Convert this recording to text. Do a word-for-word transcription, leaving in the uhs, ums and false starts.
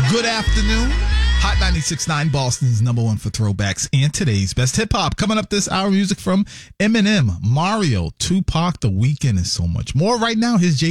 Good afternoon. Hot ninety-six point nine, Boston's number one for throwbacks and today's best hip hop. Coming up this hour, music from Eminem, Mario, Tupac, The Weeknd, and so much more. Right now, here's J